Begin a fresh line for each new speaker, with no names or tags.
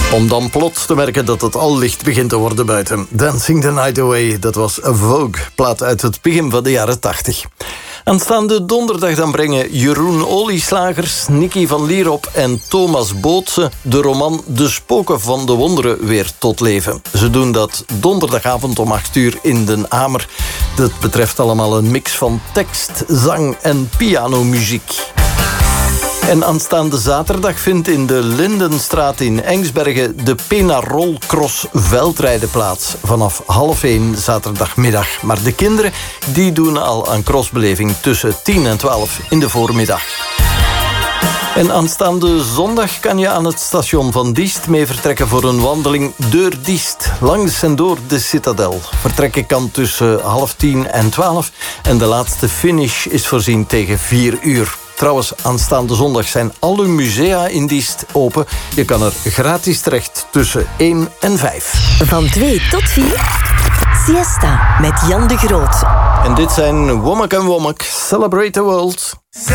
Om dan plots te merken dat het al licht begint te worden buiten. Dancing the Night Away, dat was een Vogue, plaat uit het begin van de jaren 80. Aanstaande donderdag dan brengen Jeroen Olieslagers, Nicky van Lierop en Thomas Bootse de roman De Spoken van de Wonderen weer tot leven. Ze doen dat donderdagavond om 8:00 in Den Hamer. Dat betreft allemaal een mix van tekst, zang en pianomuziek. En aanstaande zaterdag vindt in de Lindenstraat in Engsbergen de Penarol Cross veldrijden plaats. Vanaf 12:30 zaterdagmiddag. Maar de kinderen die doen al aan crossbeleving tussen 10 en 12 in de voormiddag. En aanstaande zondag kan je aan het station van Diest mee vertrekken voor een wandeling door Diest. Langs en door de Citadel. Vertrekken kan tussen 9:30 en 12. En de laatste finish is voorzien tegen 4:00. Trouwens, aanstaande zondag zijn alle musea in Diest open. Je kan er gratis terecht tussen 1 en 5.
Van 2 tot 4. Siesta met Jan de Groot.
En dit zijn Womack en Womack. Celebrate the World.